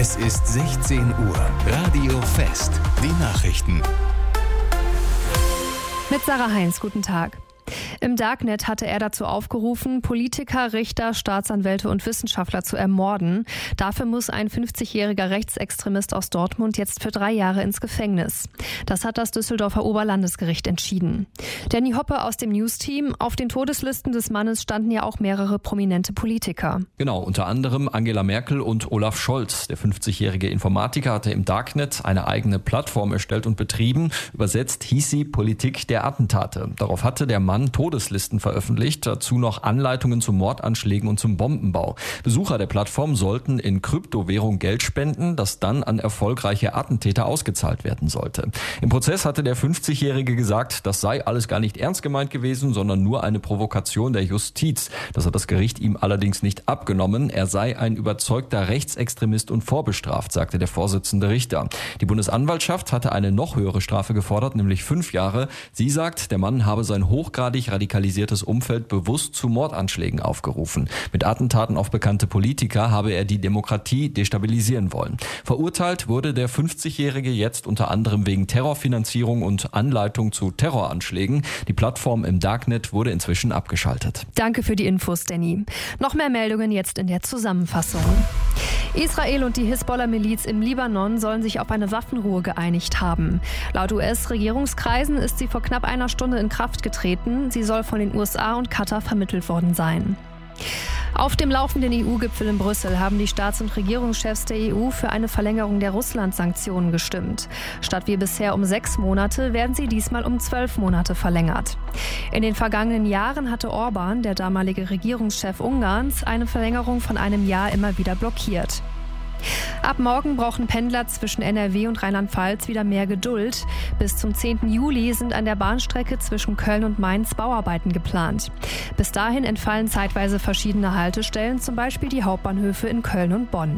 Es ist 16 Uhr. Radio Fest. Die Nachrichten. Mit Sarah Heinz, guten Tag. Im Darknet hatte er dazu aufgerufen, Politiker, Richter, Staatsanwälte und Wissenschaftler zu ermorden. Dafür muss ein 50-jähriger Rechtsextremist aus Dortmund jetzt für 3 Jahre ins Gefängnis. Das hat das Düsseldorfer Oberlandesgericht entschieden. Danny Hoppe aus dem News-Team. Auf den Todeslisten des Mannes standen ja auch mehrere prominente Politiker. Genau, unter anderem Angela Merkel und Olaf Scholz. Der 50-jährige Informatiker hatte im Darknet eine eigene Plattform erstellt und betrieben. Übersetzt hieß sie Politik der Attentate. Darauf hatte der Mann Todeslisten veröffentlicht, dazu noch Anleitungen zu Mordanschlägen und zum Bombenbau. Besucher der Plattform sollten in Kryptowährung Geld spenden, das dann an erfolgreiche Attentäter ausgezahlt werden sollte. Im Prozess hatte der 50-Jährige gesagt, das sei alles gar nicht ernst gemeint gewesen, sondern nur eine Provokation der Justiz. Das hat das Gericht ihm allerdings nicht abgenommen. Er sei ein überzeugter Rechtsextremist und vorbestraft, sagte der Vorsitzende Richter. Die Bundesanwaltschaft hatte eine noch höhere Strafe gefordert, nämlich 5 Jahre. Sie sagt, der Mann habe sein hochgradig radikalisiertes Umfeld bewusst zu Mordanschlägen aufgerufen. Mit Attentaten auf bekannte Politiker habe er die Demokratie destabilisieren wollen. Verurteilt wurde der 50-Jährige jetzt unter anderem wegen Terrorfinanzierung und Anleitung zu Terroranschlägen. Die Plattform im Darknet wurde inzwischen abgeschaltet. Danke für die Infos, Danny. Noch mehr Meldungen jetzt in der Zusammenfassung. Israel und die Hisbollah-Miliz im Libanon sollen sich auf eine Waffenruhe geeinigt haben. Laut US-Regierungskreisen ist sie vor knapp einer Stunde in Kraft getreten. Sie soll von den USA und Katar vermittelt worden sein. Auf dem laufenden EU-Gipfel in Brüssel haben die Staats- und Regierungschefs der EU für eine Verlängerung der Russland-Sanktionen gestimmt. Statt wie bisher um 6 Monate werden sie diesmal um 12 Monate verlängert. In den vergangenen Jahren hatte Orban, der damalige Regierungschef Ungarns, eine Verlängerung von einem Jahr immer wieder blockiert. Ab morgen brauchen Pendler zwischen NRW und Rheinland-Pfalz wieder mehr Geduld. Bis zum 10. Juli sind an der Bahnstrecke zwischen Köln und Mainz Bauarbeiten geplant. Bis dahin entfallen zeitweise verschiedene Haltestellen, zum Beispiel die Hauptbahnhöfe in Köln und Bonn.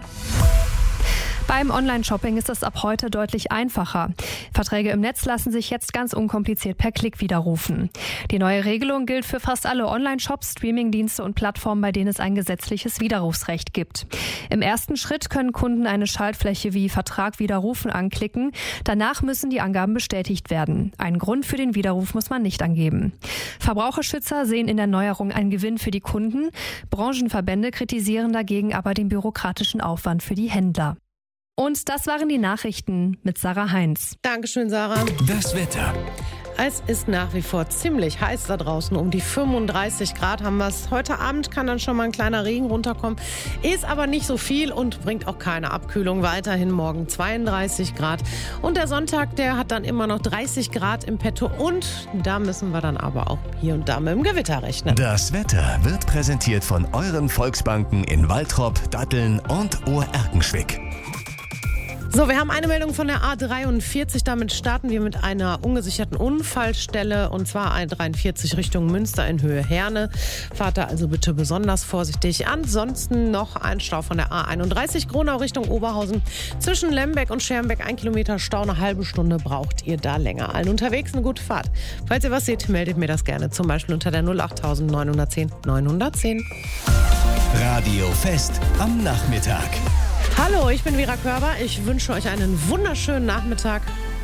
Beim Online-Shopping ist es ab heute deutlich einfacher. Verträge im Netz lassen sich jetzt ganz unkompliziert per Klick widerrufen. Die neue Regelung gilt für fast alle Online-Shops, Streamingdienste und Plattformen, bei denen es ein gesetzliches Widerrufsrecht gibt. Im ersten Schritt können Kunden eine Schaltfläche wie Vertrag widerrufen anklicken. Danach müssen die Angaben bestätigt werden. Einen Grund für den Widerruf muss man nicht angeben. Verbraucherschützer sehen in der Neuerung einen Gewinn für die Kunden. Branchenverbände kritisieren dagegen aber den bürokratischen Aufwand für die Händler. Und das waren die Nachrichten mit Sarah Heinz. Dankeschön, Sarah. Das Wetter. Es ist nach wie vor ziemlich heiß da draußen. Um die 35 Grad haben wir es. Heute Abend kann dann schon mal ein kleiner Regen runterkommen. Ist aber nicht so viel und bringt auch keine Abkühlung. Weiterhin morgen 32 Grad. Und der Sonntag, der hat dann immer noch 30 Grad im Petto. Und da müssen wir dann aber auch hier und da mit dem Gewitter rechnen. Das Wetter wird präsentiert von euren Volksbanken in Waltrop, Datteln und Ohr-Erkenschwick. So, wir haben eine Meldung von der A43. Damit starten wir mit einer ungesicherten Unfallstelle, und zwar A43 Richtung Münster in Höhe Herne. Fahrt da also bitte besonders vorsichtig. Ansonsten noch ein Stau von der A31 Gronau Richtung Oberhausen. Zwischen Lemberg und Schermbeck 1 Kilometer Stau, eine halbe Stunde braucht ihr da länger. Allen unterwegs eine gute Fahrt. Falls ihr was seht, meldet mir das gerne. Zum Beispiel unter der 08000 910 910. Radio Fest am Nachmittag. Hallo, ich bin Vera Körber. Ich wünsche euch einen wunderschönen Nachmittag.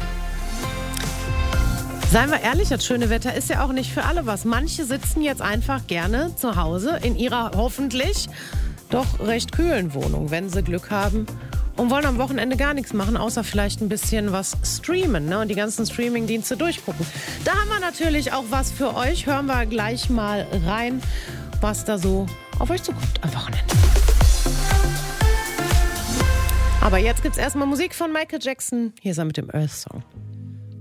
Seien wir ehrlich, das schöne Wetter ist ja auch nicht für alle was. Manche sitzen jetzt einfach gerne zu Hause in ihrer hoffentlich doch recht kühlen Wohnung, wenn sie Glück haben, und wollen am Wochenende gar nichts machen, außer vielleicht ein bisschen was streamen, ne, und die ganzen Streaming-Dienste durchgucken. Da haben wir natürlich auch was für euch. Hören wir gleich mal rein, was da so auf euch zukommt am Wochenende. Aber jetzt gibt's erstmal Musik von Michael Jackson. Hier ist er mit dem Earth Song.